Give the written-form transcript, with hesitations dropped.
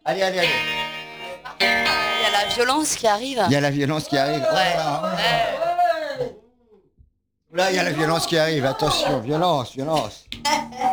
Allez, allez, allez. Il y a la violence qui arrive. Il y a la violence qui arrive. Oh là là. Là, il y a la violence qui arrive. Attention, violence, violence.